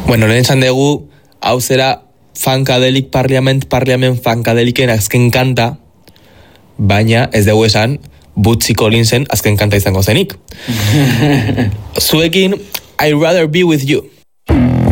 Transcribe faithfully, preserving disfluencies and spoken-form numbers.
Bueno, lehen esan dugu, hau zera Funkadelic Parliament, Parliament Funkadeliken azken kanta, baina ez dugu esan Bootsy Collinsen azken kanta izango zenik. Zuekin, I'd rather be with you.